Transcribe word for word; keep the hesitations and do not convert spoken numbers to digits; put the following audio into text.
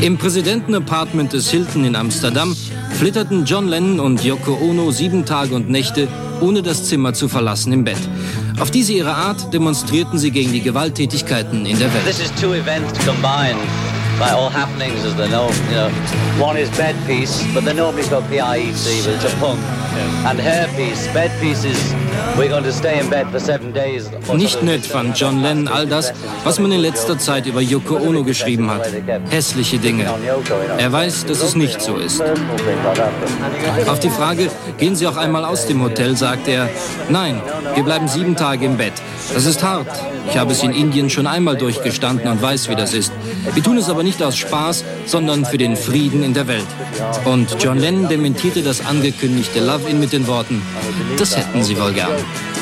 Im Präsidentenapartment des Hilton in Amsterdam flitterten John Lennon und Yoko Ono sieben Tage und Nächte, ohne das Zimmer zu verlassen, im Bett. Auf diese ihre Art demonstrierten sie gegen die Gewalttätigkeiten in der Welt. This is two events combined by all happenings, as they know. You know, one is bed peace, but they normally got P I E C, but it's a punk. And hair peace. Bed peace is we're going to stay in bed for seven days. Nicht nett fand John Lennon all das, was man in letzter Zeit über Yoko Ono geschrieben hat. Hässliche Dinge. Er weiß, dass es nicht so ist. Auf die Frage, gehen Sie auch einmal aus dem Hotel, sagt er, nein, wir bleiben sieben Tage im Bett. Das ist hart. Ich habe es in Indien schon einmal durchgestanden und weiß, wie das ist. Wir tun es aber nicht aus Spaß, sondern für den Frieden in der Welt. Und John Lennon dementierte das angekündigte Love-In mit den Worten, das hätten Sie wohl gern.